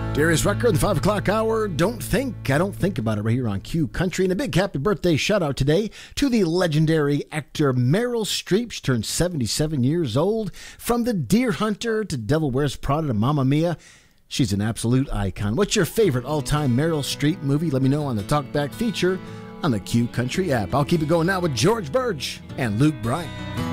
Darius Rucker in the 5 o'clock hour. I don't think about it right here on Q Country. And a big happy birthday shout out today to the legendary actor Meryl Streep. She turned 77 years old. From The Deer Hunter to Devil Wears Prada to Mamma Mia, she's an absolute icon. What's your favorite all-time Meryl Streep movie? Let me know on the Talkback feature on the Q Country app. I'll keep it going now with George Burge and Luke Bryan.